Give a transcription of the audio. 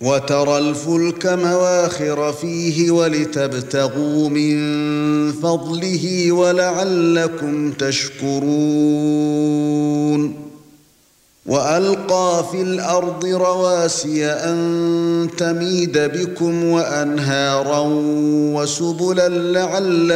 وَتَرَى الْفُلْكَ مَوَاخِرَ فِيهِ وَلِتَبْتَغُوا مِنْ فَضْلِهِ وَلَعَلَّكُمْ تَشْكُرُونَ وَأَلْقَى فِي الْأَرْضِ رَوَاسِيَ أَن تَمِيدَ بِكُمْ وَأَنْهَارًا وَسُبُلًا لَعَلَّكُمْ